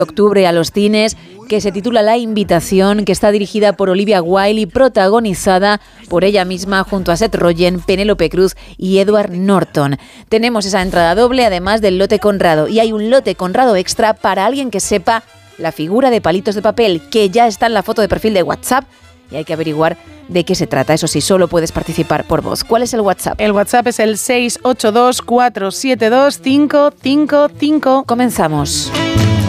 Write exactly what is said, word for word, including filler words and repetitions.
octubre a los cines, que se titula La Invitación, que está dirigida por Olivia Wilde y protagonizada por ella misma junto a Seth Rogen, Penélope Cruz y Edward Norton. Tenemos esa entrada doble, además del lote Conrado, y hay un lote Conrado extra para alguien que sepa la figura de Palitos de Papel, que ya está en la foto de perfil de WhatsApp, y hay que averiguar de qué se trata. Eso sí, solo puedes participar por voz. ¿Cuál es el WhatsApp? El WhatsApp es el seis ocho dos, cuatro siete dos, cinco cinco cinco. Comenzamos.